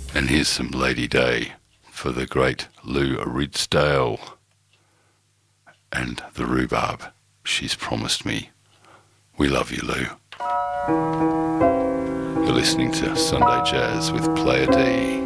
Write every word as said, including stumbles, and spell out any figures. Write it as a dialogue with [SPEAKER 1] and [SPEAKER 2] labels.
[SPEAKER 1] And here's some Lady Day for the great Lou Ridsdale and the Rhubarb. She's promised me. We love you, Lou. You're listening to Sunday Jazz with Player D.